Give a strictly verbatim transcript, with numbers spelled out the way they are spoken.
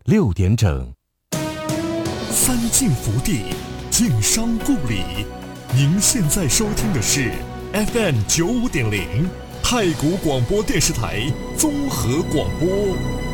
六点整。 三晋福地，晋商故里。您现在收听的是 F M 九五点零太谷广播电视台综合广播。